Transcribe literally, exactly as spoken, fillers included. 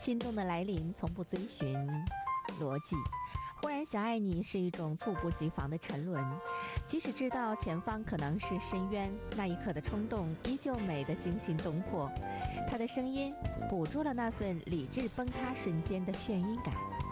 心动的来临从不追寻逻辑，忽然想爱你是一种猝不及防的沉沦，即使知道前方可能是深渊，那一刻的冲动依旧美得惊心动魄。他的声音捕捉了那份理智崩塌瞬间的眩晕感。